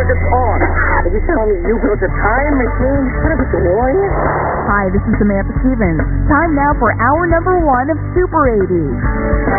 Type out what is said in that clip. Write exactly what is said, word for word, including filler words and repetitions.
circuits on. Are you telling me you built a time machine instead of a DeLorean? Hi, this is Samantha Stevens. Time now for hour number one of Super eighties.